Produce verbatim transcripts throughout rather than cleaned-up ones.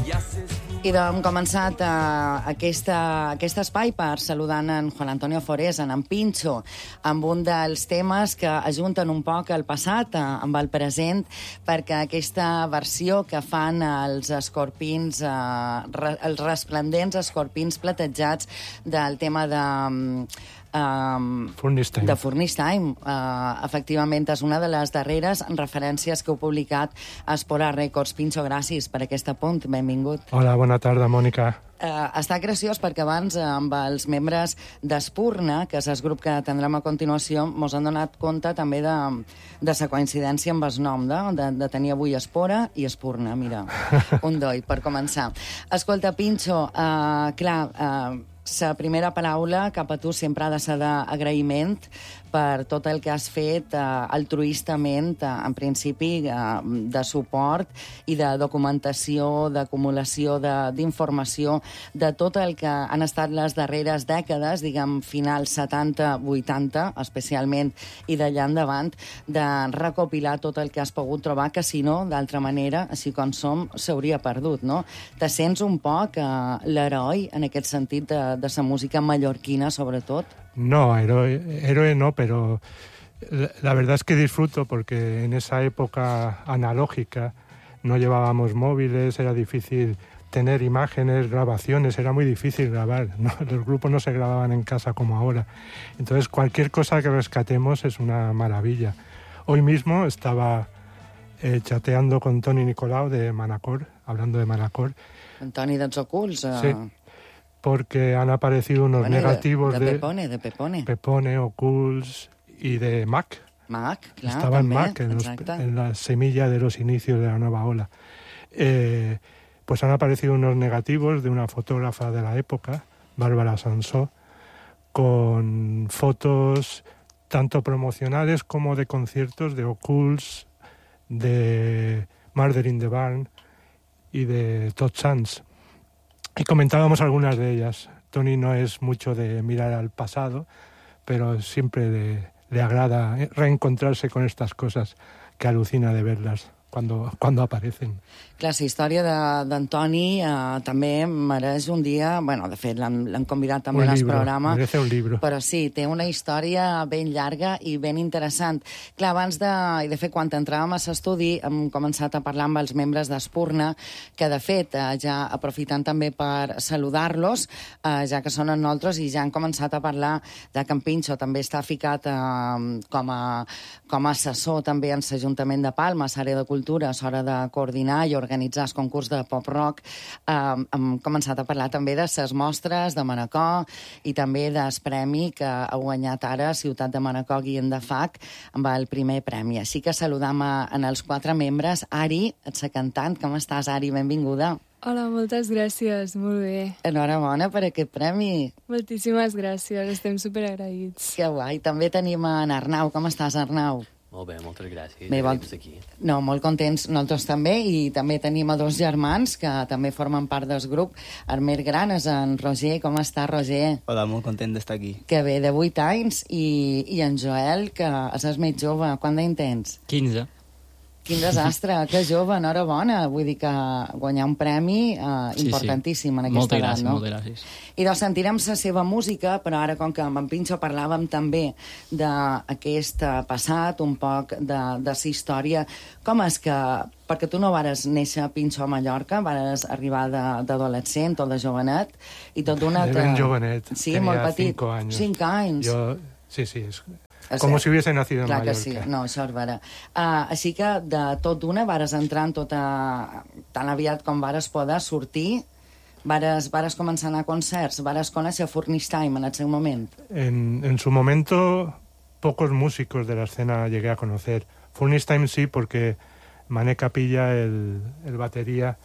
I doncs hem començat uh, aquesta, aquest espai per saludant en Juan Antonio Forés, en en Pincho, amb un dels temes que ajunten un poc el passat uh, amb el present, perquè aquesta versió que fan els escorpins, uh, re, els resplendents escorpins platejats del tema de... Um, Um, Furnace Time. de Furnace Time. Uh, efectivament, és una de les darreres referències que heu publicat a Espora Records. Pincho, gràcies per aquest apunt. Benvingut. Hola, bona tarda, Mònica. Uh, està graciós perquè abans, uh, amb els membres d'Espurna, que és el grup que tindrem a continuació, mos han donat compte també de, de la coincidència amb el nom, de, de, de tenir avui Espora i Espurna. Mira, un doi, per començar. Escolta, Pincho, uh, clar... Uh, la primera paraula cap a tu sempre ha de ser d'agraïment per tot el que has fet eh, altruistament, eh, en principi, eh, de suport i de documentació, d'acumulació d'informació, de, de tot el que han estat les darreres dècades, diguem, final setanta vuitanta, especialment, i d'allà endavant, de recopilar tot el que has pogut trobar, que si no, d'altra manera, així com som, s'hauria perdut, no? Te sents un poc eh, l'heroi, en aquest sentit, de, de la música mallorquina, sobretot? No, héroe, héroe no, pero la verdad es que disfruto porque en esa época analógica no llevábamos móviles, era difícil tener imágenes, grabaciones, era muy difícil grabar, ¿no? Los grupos no se grababan en casa como ahora. Entonces cualquier cosa que rescatemos es una maravilla. Hoy mismo estaba eh, chateando con Toni Nicolau de Manacor, hablando de Manacor. Toni dels Ocults. Uh... Sí. Porque han aparecido unos bueno, negativos de, de, de Pepone, de Pepone. Pepone, Ocults y de Mac. Mac, claro. Estaba en también, Mac, en, los, en la semilla de los inicios de la nueva ola. Eh, pues han aparecido unos negativos de una fotógrafa de la época, Bárbara Sansó, con fotos tanto promocionales como de conciertos de Ocults, de Murder in the Barn y de Todd Sands. Y comentábamos algunas de ellas. Toni no es mucho de mirar al pasado, pero siempre le, le agrada reencontrarse con estas cosas que alucina de verlas cuando, cuando aparecen. Clar, la història d'Antoni eh, també mereix un dia... Bueno, de fet, l'han convidat també al programa. Merece un libro. Però sí, té una història ben llarga i ben interessant. Clar, abans de... I de fet, quan entràvem a l'estudi, hem començat a parlar amb els membres d'Espurna, que de fet, eh, ja aprofitant també per saludar-los, eh, ja que són amb nosaltres, i ja han començat a parlar de que en Pincho també està ficat eh, com, a, com a assessor també en l'Ajuntament de Palma, a l'àrea de cultura, a l'hora de coordinar i organitzar el concurs de pop-rock. Eh, hem començat a parlar també de les mostres de Manacor i també del premi que ha guanyat ara Ciutat de Manacor Guillem de Fac amb el primer premi. Així que saludam a, a els quatre membres. Ari, ets la cantant. Com estàs, Ari? Benvinguda. Hola, moltes gràcies, molt bé. Enhorabona per aquest premi. Moltíssimes gràcies, estem superagraïts. Que guai. També tenim en Arnau. Com estàs, Arnau? Molt bé, moltes gràcies. Bé, vol... No, molt contents nosaltres també, i també tenim a dos germans que també formen part del grup. El més gran és en Roger. Com està, Roger? Hola, molt content d'estar aquí. Que bé, de vuit anys, i, i en Joel, que és el més jove. Quant d'any tens? quinze. Quin desastre, que jove, enhorabona. Vull dir que guanyar un premi eh, sí, importantíssim sí. en aquesta moltes edat, gràcies, no? Moltes gràcies. I doncs sentirem la seva música, però ara, com que amb en Pincho parlàvem també d'aquest passat, un poc de, de la història, com és que... Perquè tu no vares néixer a Pincho a Mallorca, vares arribar d'adolescent o de jovenet, i tot d'una... De ben jovenet, sí, tenia molt petit. cinco anys. Cinc anys. Jo, sí, sí, és... O Com sigui, si hubiese nacido en clar Mallorca. Que sí, no, això és vera. Uh, així que de tot d'una vares entrar en tota... tan aviat com vares poder sortir, vares, vares començar a anar a concerts, vares conèixer Furnace Time en el seu moment. En, en su momento, pocos músicos de la escena llegué a conocer. Furnace Time sí, porque Mané Capilla, el, el batería,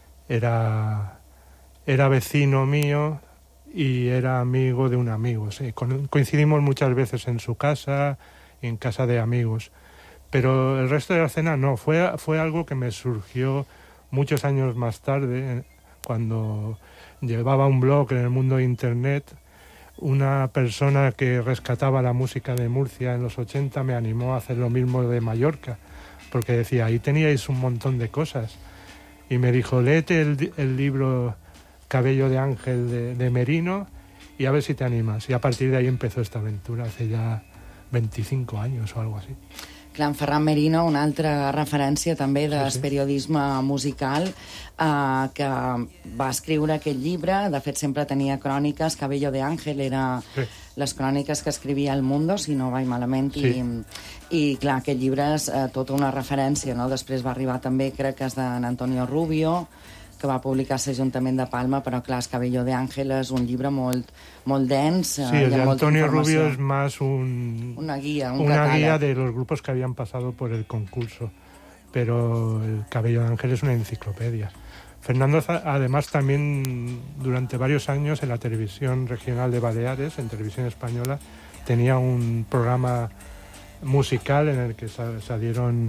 era, era vecino mío y era amigo de un amigo. Sí. Coincidimos muchas veces en su casa y en casa de amigos. Pero el resto de la escena no. Fue, fue algo que me surgió muchos años más tarde, cuando llevaba un blog en el mundo de Internet. Una persona que rescataba la música de Murcia en los ochenta me animó a hacer lo mismo de Mallorca, porque decía, ahí teníais un montón de cosas. y me dijo, léete el, el libro Cabello de Ángel de, de Merino y a ver si te animas. Y a partir de ahí empezó esta aventura, hace ya veinticinco años o algo así. Clar, en Ferran Merino, una altra referència també del sí, sí. periodisme musical, eh, que va escriure aquest llibre. De fet, sempre tenia cròniques. Cabello de Ángel era sí. les cròniques que escrivia El Mundo, si no vaig malament, sí. i, i clar, aquest llibre és eh, tota una referència, no? Després va arribar també, crec que és d'en Antonio Rubio, que va publicar l'Ajuntament de Palma, però clar, el Cabello de Ángel és un llibre molt, molt dens. Sí, el de Antonio Rubio es más un, una guía, un una catàleg. guía de los grupos que habían pasado por el concurso, pero el Cabello de Ángel es una enciclopedia. Fernando, además, también durante varios años en la televisión regional de Baleares, en televisión española, tenía un programa musical en el que salieron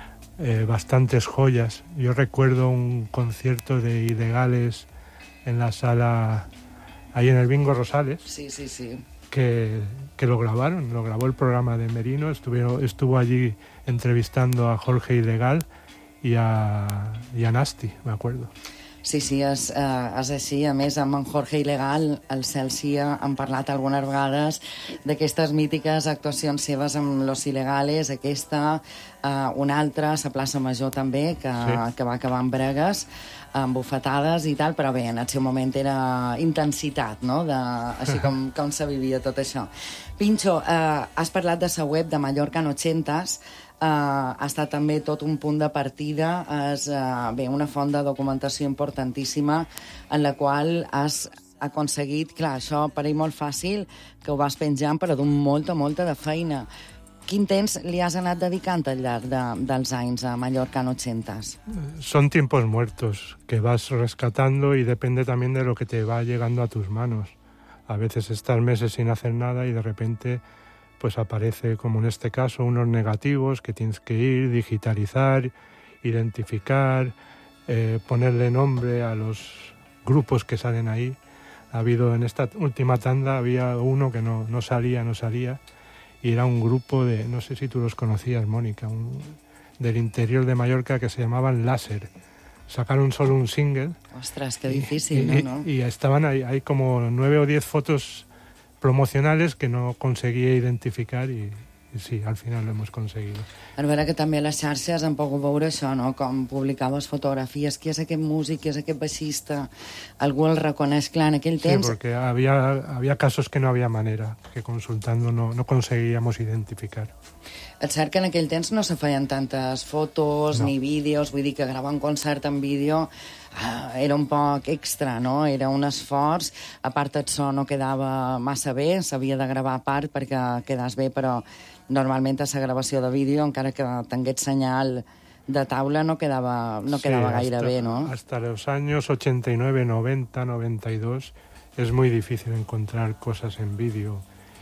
Eh, bastantes joyas. Yo recuerdo un concierto de Ilegales en la sala, ahí en el Bingo Rosales, sí, sí, sí. Que, que lo grabaron, lo grabó el programa de Merino, estuvo, estuvo allí entrevistando a Jorge Ilegal y a, y a Nasti, me acuerdo. Sí, sí, és, eh, és així. A més, amb en Jorge Ilegal, el Celsi, han parlat algunes vegades d'aquestes mítiques actuacions seves amb Los Ilegales, aquesta, eh, una altra, a la plaça Major també, que, sí. que va acabar amb bregues, amb bufetades i tal, però bé, en el seu moment era intensitat, no?, de, així com, com se vivia tot això. Pinxo, eh, has parlat de la web de Mallorca en ochentas, Uh, ha estat també tot un punt de partida, és uh, bé, una font de documentació importantíssima en la qual has aconseguit, clar, això pareix molt fàcil, que ho vas penjant, però d'un molta, molta de feina. Quin temps li has anat dedicant al llarg de, dels anys a Mallorca en ochentas? Son tiempos muertos que vas rescatando y depende también de lo que te va llegando a tus manos. A veces estás meses sin hacer nada y de repente pues aparece, como en este caso, unos negativos que tienes que ir, digitalizar, identificar, eh, ponerle nombre a los grupos que salen ahí. Ha habido, en esta última tanda, había uno que no, no salía, no salía, y era un grupo de, no sé si tú los conocías, Mónica, un, del interior de Mallorca que se llamaban Láser. Sacaron solo un single. Ostras, qué difícil, y, ¿no? Y, y estaban ahí, hay como nueve o diez fotos promocionales que no conseguía identificar i, i sí, al final lo hemos conseguido. A veure que també a les xarxes han pogut veure això, no?, com publicaves fotografies, qui és aquest músic, qui és aquest baixista, algú el reconeix, clar, en aquell temps... Sí, porque había, había casos que no había manera, que consultando no, no conseguíamos identificar. És cert que en aquell temps no se feien tantes fotos no. ni vídeos, vull dir que gravar un concert en vídeo ah, era un poc extra, no? Era un esforç. A part, el so no quedava massa bé, s'havia de gravar a part perquè quedés bé, però normalment a la gravació de vídeo, encara que tingués senyal de taula, no quedava, no sí, quedava gaire hasta, bé, no? Hasta los años ochenta y nueve, noventa, noventa y dos es muy difícil encontrar cosas en vídeo.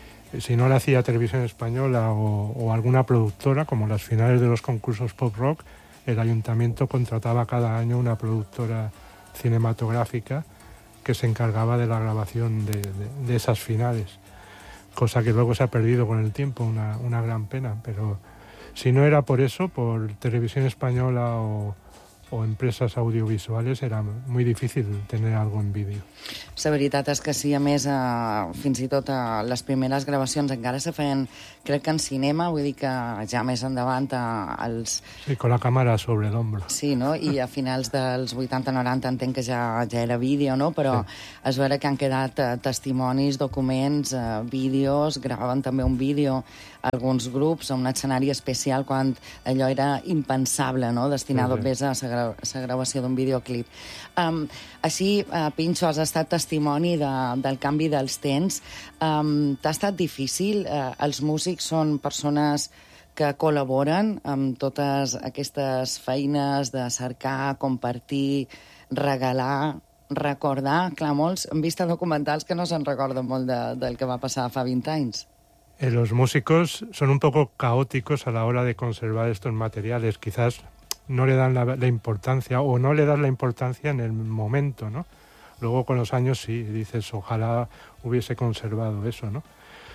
Si no lo hacía Televisión Española o, o alguna productora, como las finales de los concursos pop rock, el ayuntamiento contrataba cada año una productora cinematográfica que se encargaba de la grabación de, de, de esas finales, cosa que luego se ha perdido con el tiempo, una, una gran pena. Pero si no era por eso, por Televisión Española o, o empresas audiovisuales, era muy difícil tener algo en vídeo. La veritat és que sí, a més, eh, fins i tot eh, les primeres gravacions encara se feien, crec que en cinema, vull dir que ja més endavant eh, els... Sí, con la càmera sobre l'ombro. Sí, no? I a finals dels vuitanta noranta entenc que ja, ja era vídeo, no? Però sí. És vera que han quedat eh, testimonis, documents, eh, vídeos, gravaven també un vídeo alguns grups a un escenari especial quan allò era impensable, no?, destinar sí, sí. només a la gra la gravació d'un videoclip. Um, així, uh, Pinxo, has estat testimoni de, del canvi dels temps. Um, T'ha estat difícil? Uh, els músics són persones que col·laboren amb totes aquestes feines de cercar, compartir, regalar, recordar. Clar, molts han vist documentals que no se'n recorden molt de, del que va passar fa vint anys. Eh, los músicos son un poco caóticos a la hora de conservar estos materiales. Quizás no le dan la, la importancia o no le das la importancia en el momento, ¿no? Luego con los años sí, dices, ojalá hubiese conservado eso, ¿no?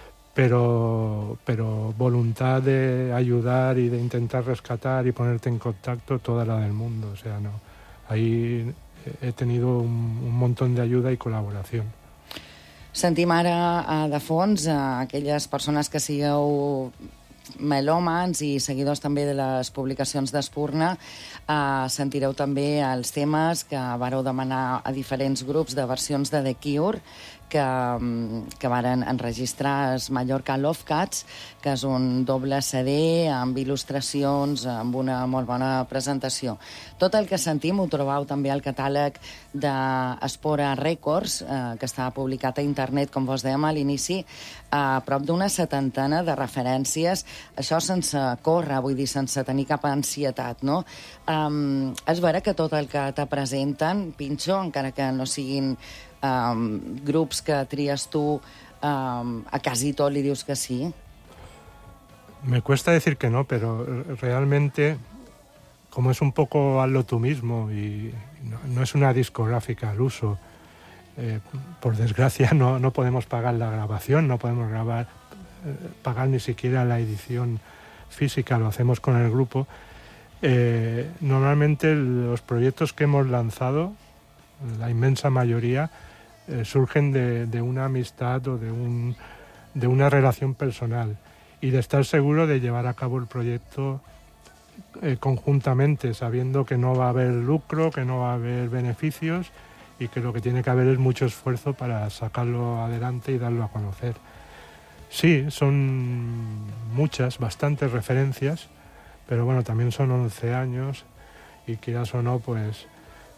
Pero, pero voluntad de ayudar y de intentar rescatar y ponerte en contacto, toda la del mundo. O sea, no, ahí he tenido un, un montón de ayuda y colaboración. Sentim ara de fons a aquelles persones que sigueu melòmans i seguidors també de les publicacions d'Espurna. Uh, sentireu també els temes que vareu demanar a diferents grups de versions de The Cure que, que varen enregistrar es Mallorca Love Cats, que és un doble C D amb il·lustracions, amb una molt bona presentació. Tot el que sentim ho trobeu també al catàleg d'Espora Records, eh, que està publicat a internet, com vos dèiem a l'inici, a prop d'una setantena de referències, això sense córrer, vull dir, sense tenir cap ansietat, no? Um, és vera que tot el que te presenten, Pincho, encara que no siguin um, grups que tries tu, um, a quasi tot li dius que sí? Me cuesta decir que no, pero realmente, como es un poco hazlo tú mismo y no, no es una discográfica al uso, eh, por desgracia no, no podemos pagar la grabación, no podemos grabar, eh, pagar ni siquiera la edición física, lo hacemos con el grupo. Eh, normalmente los proyectos que hemos lanzado, la inmensa mayoría, eh, surgen de, de una amistad o de, un, de una relación personal y de estar seguro de llevar a cabo el proyecto eh, conjuntamente, sabiendo que no va a haber lucro, que no va a haber beneficios y que lo que tiene que haber es mucho esfuerzo para sacarlo adelante y darlo a conocer. Sí, son muchas, bastantes referencias, pero bueno, también son once años y quieras o no, pues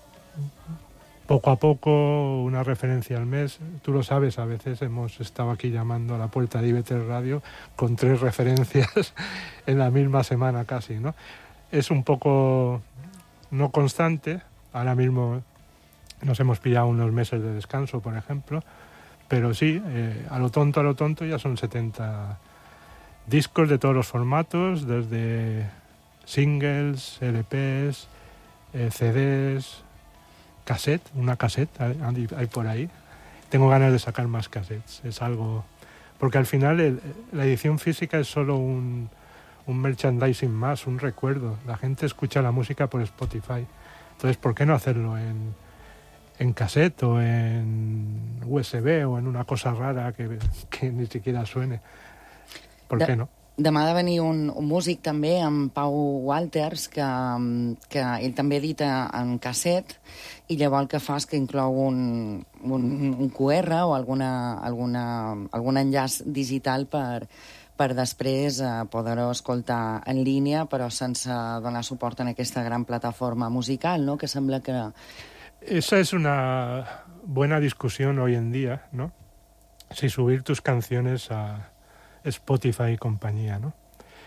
poco a poco, una referencia al mes. Tú lo sabes, a veces hemos estado aquí llamando a la puerta de I B tres Radio con tres referencias en la misma semana casi, ¿no? Es un poco no constante. Ahora mismo nos hemos pillado unos meses de descanso, por ejemplo, pero sí, eh, a lo tonto, a lo tonto ya son setenta discos de todos los formatos, desde singles, L Ps, eh, C Ds, cassette, una cassette hay, hay por ahí. Tengo ganas de sacar más cassettes, es algo... Porque al final el, la edición física es solo un, un merchandising más, un recuerdo. La gente escucha la música por Spotify. Entonces, ¿por qué no hacerlo en, en cassette o en U S B o en una cosa rara que, que ni siquiera suene? ¿Por qué no? Demà ha de venir un, un músic també, en Pau Walters, que, que ell també edita en casset i llavors el que fa és que inclou un, un, un Q R o alguna, alguna, algun enllaç digital per, per després eh, poder-ho escoltar en línia, però sense donar suport en aquesta gran plataforma musical, ¿no? Que sembla que... Esa es una buena discusión hoy en día, ¿no? Si subir tus canciones a Spotify y compañía, ¿no?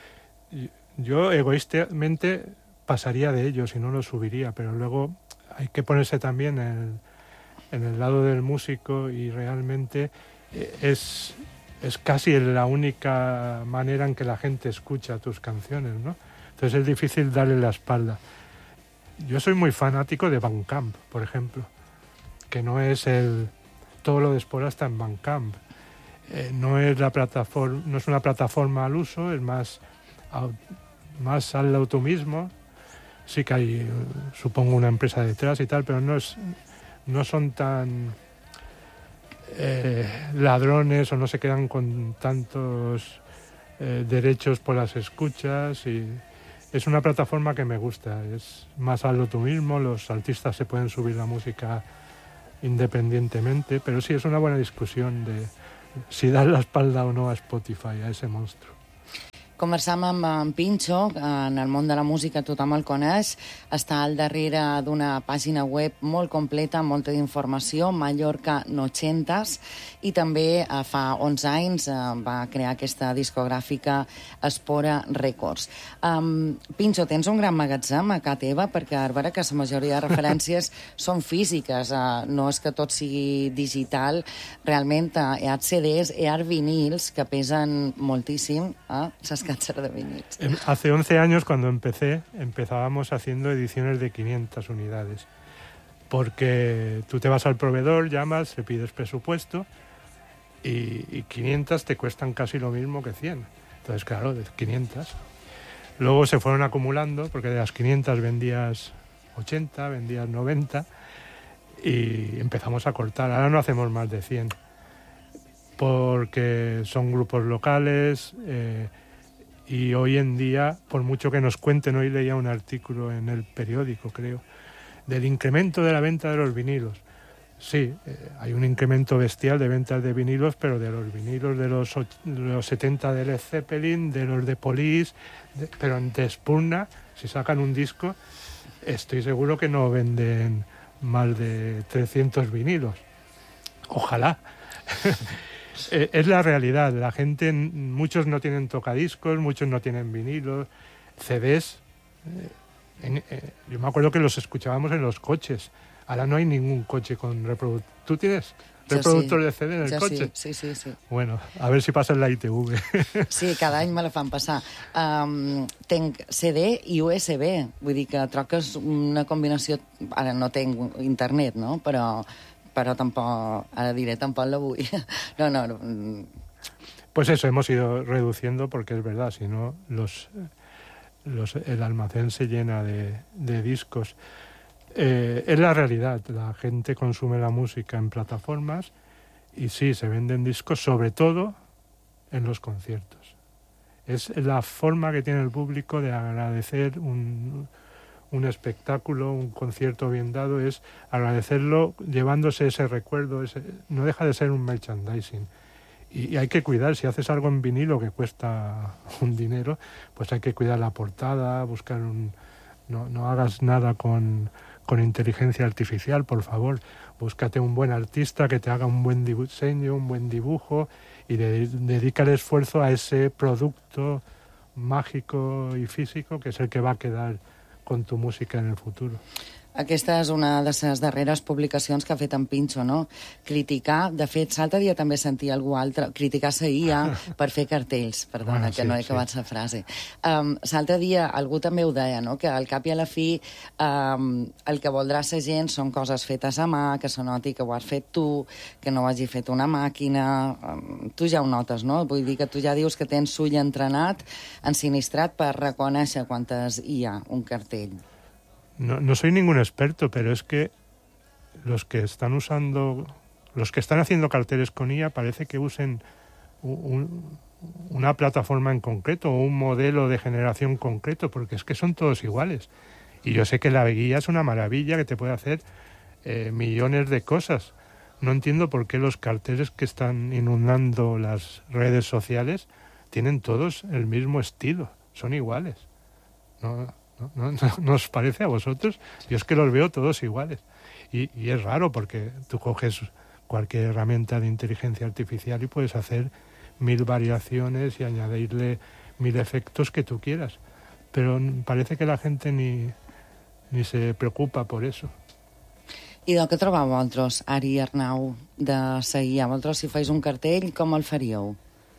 Yo egoístamente pasaría de ellos y no lo subiría, pero luego hay que ponerse también en el, en el lado del músico y realmente es, es casi la única manera en que la gente escucha tus canciones, ¿no? Entonces es difícil darle la espalda. Yo soy muy fanático de Bandcamp, por ejemplo, que no es el... Todo lo de Espora está en Bandcamp. Eh, no es la plataforma, no es una plataforma al uso, es más, más al tú mismo. Sí que hay, supongo, una empresa detrás y tal, pero no es, no son tan eh, ladrones o no se quedan con tantos eh, derechos por las escuchas. Y es una plataforma que me gusta, es más hazlo tú mismo, los artistas se pueden subir la música independientemente, pero sí es una buena discusión de si dar la espalda o no a Spotify, a ese monstruo. Conversam amb en Pincho, en el món de la música tothom el coneix, està al darrere d'una pàgina web molt completa, amb molta informació, Mallorca Nochentas, i també eh, fa onze anys eh, va crear aquesta discogràfica Espora Records. Um, Pincho, tens un gran magatzem a casa teva, perquè a veure que la majoria de referències són físiques, uh, no és que tot sigui digital, realment uh, hi ha C Ds, hi ha vinils que pesen moltíssim, eh? Saps de vinils. Hace once años, cuando empecé, empezábamos haciendo ediciones de quinientas unidades. Porque tú te vas al proveedor, llamas, le pides presupuesto y, y quinientas te cuestan casi lo mismo que cien. Entonces, claro, de quinientas. Luego se fueron acumulando, porque de las quinientas vendías ochenta, vendías noventa y empezamos a cortar. Ahora no hacemos más de cien porque son grupos locales eh, y hoy en día, por mucho que nos cuenten, hoy leía un artículo en el periódico, creo, del incremento de la venta de los vinilos. Sí, eh, hay un incremento bestial de ventas de vinilos, pero de los vinilos de los, de los setenta de Led Zeppelin, de los de Police, de, pero de Spurna, si sacan un disco, estoy seguro que no venden más de trescientos vinilos. Ojalá. Es la realidad. La gente, muchos no tienen tocadiscos, muchos no tienen vinilos, C Ds. Eh, en, eh, yo me acuerdo que los escuchábamos en los coches. Ahora no hay ningún coche con reproductor. ¿Tú tienes reproductor sí, de C D en el coche? Sí, sí, sí, sí. Bueno, a ver si passa en la I T V. Sí, cada any me la fan passar. Um, tenc C D i U S B, vull dir que troques una combinació... Ara no tenc internet, no? Però, però tampoc, ara diré, tampoc la vull. No, no, no. Pues eso, hemos ido reduciendo porque es verdad, si no, los, los, el almacén se llena de, de discos. Eh, es la realidad, la gente consume la música en plataformas y sí, se venden discos, sobre todo en los conciertos. Es la forma que tiene el público de agradecer un, un espectáculo, un concierto bien dado, es agradecerlo llevándose ese recuerdo, ese, no deja de ser un merchandising. Y, y hay que cuidar, si haces algo en vinilo que cuesta un dinero, pues hay que cuidar la portada, buscar un... No, no hagas nada con... con inteligencia artificial, por favor. Búscate un buen artista que te haga un buen diseño, un buen dibujo y de, dedica el esfuerzo a ese producto mágico y físico que es el que va a quedar con tu música en el futuro. Aquesta és una de les darreres publicacions que ha fet en Pinxo, no? Criticar, de fet, l'altre dia també sentia algú altre, criticar la I A per fer cartells, perdona, bueno, sí, que no he acabat sí. la frase. Um, l'altre dia algú també ho deia, no? Que al cap i a la fi um, el que voldrà la gent són coses fetes a mà, que se noti que ho has fet tu, que no ho hagi fet una màquina... Um, tu ja ho notes, no? Vull dir que tu ja dius que tens ull entrenat, ensinistrat per reconèixer quantes hi ha un cartell. No, no soy ningún experto, pero es que los que están usando, los que están haciendo carteles con I A parece que usen un, una plataforma en concreto o un modelo de generación concreto, porque es que son todos iguales. Y yo sé que la guía es una maravilla que te puede hacer eh, millones de cosas. No entiendo por qué los carteles que están inundando las redes sociales tienen todos el mismo estilo, son iguales. No... ¿No, no, ¿No os parece a vosotros? Yo es que los veo todos iguales. Y, y es raro porque tú coges cualquier herramienta de inteligencia artificial y puedes hacer mil variaciones y añadirle mil efectos que tú quieras. Pero parece que la gente ni, ni se preocupa por eso. I del que trobeu vosaltres, Ari i Arnau, de la I A? Vosaltres, si feis un cartell, com el faríeu?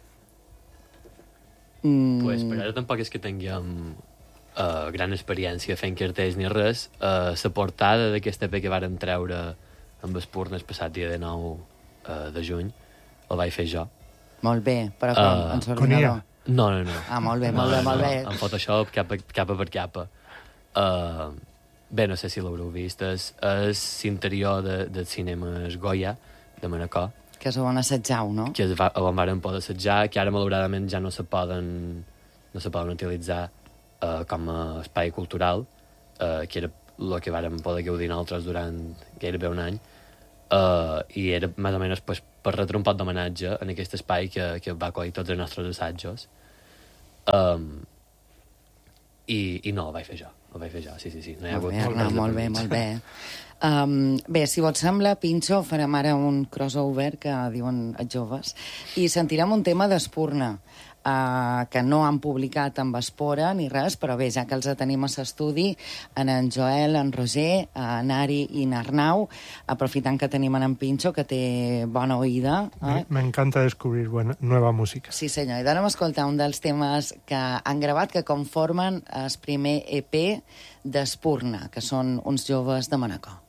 Mm. Pues per ara tampoc és que tinguem... Uh, gran experiència fent cartells ni res. Uh, la portada d'aquesta E P que vàrem treure amb Espurna el passat dia de nou uh, de juny el vaig fer jo. Molt bé, però com? Uh, en l'ordinador? No, no, no. Ah, molt bé, no, molt bé, molt bé. No, en Photoshop, capa, capa per capa. Uh, bé, no sé si l'haureu vist. És, és l'interior de, del cinema Goya, de Manacor. Que s'ho van assetjar, no? Que es va, van varen poder assetjar, que ara malauradament ja no se poden, no se poden utilitzar Uh, com a espai cultural, uh, que era el que vàrem poder gaudir nosaltres durant gairebé un any, uh, i era més o menys pues, per retre un pot d'homenatge en aquest espai que, que va acollir tots els nostres assajos. Um, i, I no, el vaig fer jo. El vaig fer jo, sí, sí, sí. No hi ha molt hagut bé, no, molt bé, molt bé. Um, bé, si vos sembla, Pinxo, farem ara un crossover que diuen els joves i sentirem un tema d'Espurna. Uh, que no han publicat amb Espora ni res, però bé, ja que els tenim a l'estudi, en en Joel, en Roger, en Ari i en Arnau, aprofitant que tenim en Pinxo, que té bona oïda. Eh? Me encanta descobrir buena, nueva música. Sí, senyor, i d'anem a escoltar un dels temes que han gravat, que conformen el primer E P d'Espurna, que són uns joves de Manacor.